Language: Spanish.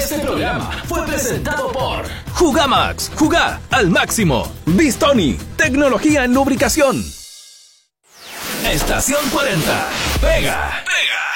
Este programa fue presentado por Jugamax, ¡Juga al máximo! Bistoni, tecnología en lubricación. Estación 40, pega.